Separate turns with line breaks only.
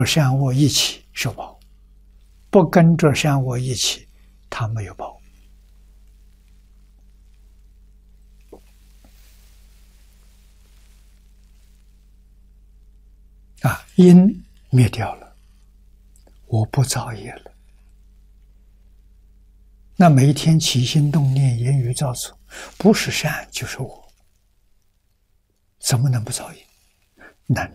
善恶一起受报，不跟着善恶一起，他没有报。因灭掉了，我不造业了。那每一天起心动念、言语造作，不是善就是恶，怎么能不造业？能。